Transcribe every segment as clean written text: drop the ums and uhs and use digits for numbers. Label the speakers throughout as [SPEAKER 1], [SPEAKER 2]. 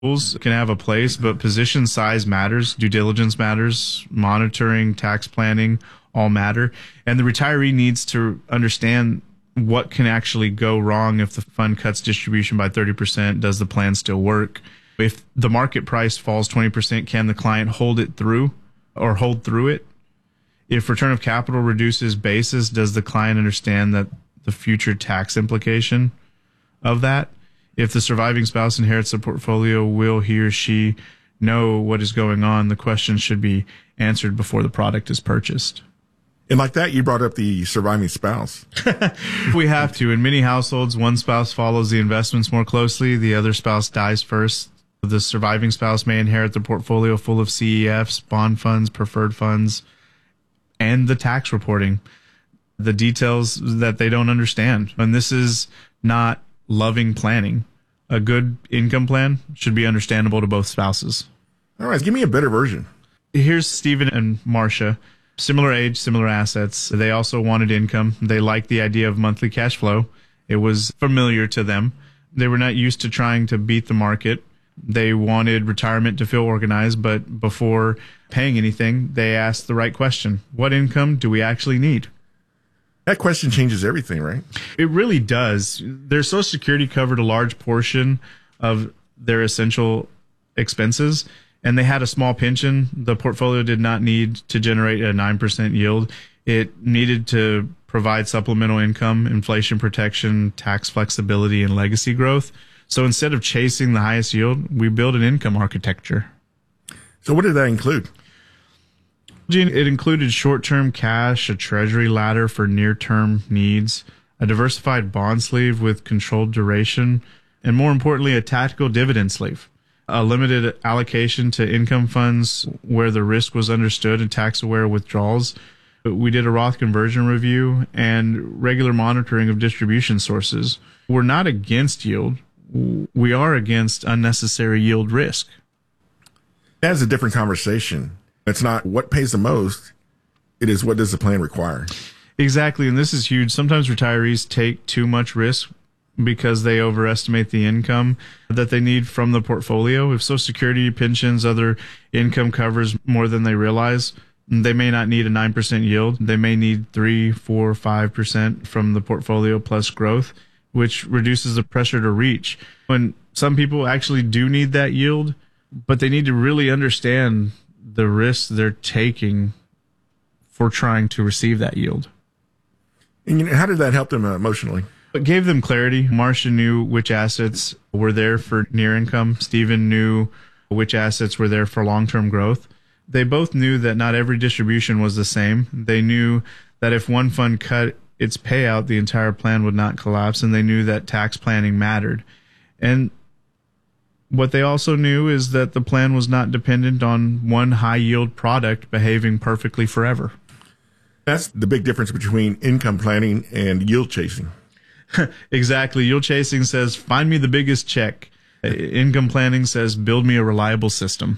[SPEAKER 1] Rules can have a place, but position size matters, due diligence matters, monitoring, tax planning all matter. And the retiree needs to understand what can actually go wrong if the fund cuts distribution by 30%. Does the plan still work? If the market price falls 20%, can the client hold it through or hold through it? If return of capital reduces basis, does the client understand that the future tax implication of that? If the surviving spouse inherits the portfolio, will he or she know what is going on? The question should be answered before the product is purchased.
[SPEAKER 2] And like that, you brought up the surviving spouse.
[SPEAKER 1] We have to. In many households, one spouse follows the investments more closely. The other spouse dies first. The surviving spouse may inherit the portfolio full of CEFs, bond funds, preferred funds, and the tax reporting, the details that they don't understand. And this is not loving planning. A good income plan should be understandable to both spouses.
[SPEAKER 2] All right, give me a better version.
[SPEAKER 1] Here's Stephen and Marcia. Similar age, similar assets. They also wanted income. They liked the idea of monthly cash flow. It was familiar to them. They were not used to trying to beat the market. They wanted retirement to feel organized, but before paying anything, they asked the right question. What income do we actually need?
[SPEAKER 2] That question changes everything, right?
[SPEAKER 1] It really does. Their Social Security covered a large portion of their essential expenses, and they had a small pension. The portfolio did not need to generate a 9% yield. It needed to provide supplemental income, inflation protection, tax flexibility, and legacy growth. So instead of chasing the highest yield, we built an income architecture.
[SPEAKER 2] So what did that include?
[SPEAKER 1] Gene, it included short-term cash, a treasury ladder for near-term needs, a diversified bond sleeve with controlled duration, and more importantly, a tactical dividend sleeve, a limited allocation to income funds where the risk was understood and tax-aware withdrawals. We did a Roth conversion review and regular monitoring of distribution sources. We're not against yield. We are against unnecessary yield risk.
[SPEAKER 2] That's a different conversation. It's not what pays the most. It is what does the plan require.
[SPEAKER 1] Exactly. And this is huge. Sometimes retirees take too much risk because they overestimate the income that they need from the portfolio. If Social Security, pensions, other income covers more than they realize, they may not need a 9% yield. They may need 3, 4, 5% from the portfolio plus growth, which reduces the pressure to reach. When some people actually do need that yield, but they need to really understand the risks they're taking for trying to receive that yield.
[SPEAKER 2] And how did that help them emotionally?
[SPEAKER 1] It gave them clarity. Marcia knew which assets were there for near income. Stephen knew which assets were there for long-term growth. They both knew that not every distribution was the same. They knew that if one fund cut its payout, the entire plan would not collapse, and they knew that tax planning mattered. And what they also knew is that the plan was not dependent on one high-yield product behaving perfectly forever.
[SPEAKER 2] That's the big difference between income planning and yield chasing.
[SPEAKER 1] Exactly. Yield chasing says, find me the biggest check. Income planning says, build me a reliable system.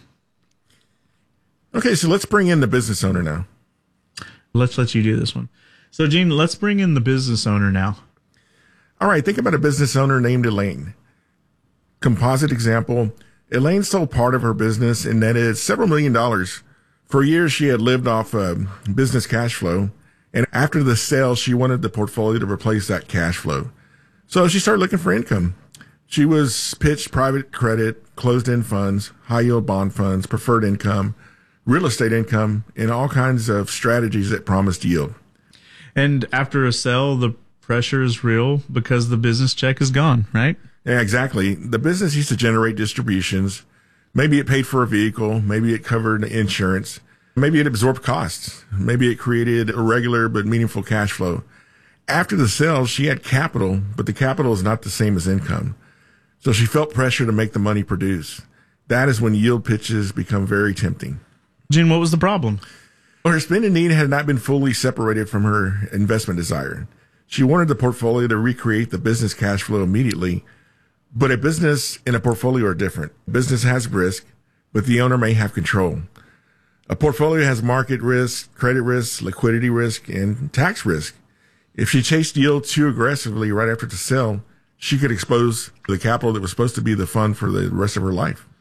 [SPEAKER 2] Okay, so let's bring in the business owner now.
[SPEAKER 1] Let's let you do this one. So, Gene, let's bring in the business owner now.
[SPEAKER 2] All right, think about a business owner named Elaine. Composite example, Elaine sold part of her business and netted several $1 million. For years, she had lived off business cash flow. And after the sale, she wanted the portfolio to replace that cash flow. So she started looking for income. She was pitched private credit, closed-end funds, high-yield bond funds, preferred income, real estate income, and all kinds of strategies that promised yield.
[SPEAKER 1] And after a sale, the pressure is real because the business check is gone, right?
[SPEAKER 2] Yeah, exactly. The business used to generate distributions. Maybe it paid for a vehicle. Maybe it covered insurance. Maybe it absorbed costs. Maybe it created irregular but meaningful cash flow. After the sale, she had capital, but the capital is not the same as income. So she felt pressure to make the money produce. That is when yield pitches become very tempting.
[SPEAKER 1] Gene, what was the problem?
[SPEAKER 2] Well, her spending need had not been fully separated from her investment desire. She wanted the portfolio to recreate the business cash flow immediately. But a business and a portfolio are different. Business has risk, but the owner may have control. A portfolio has market risk, credit risk, liquidity risk, and tax risk. If she chased yield too aggressively right after the sale, she could expose the capital that was supposed to be the fund for the rest of her life.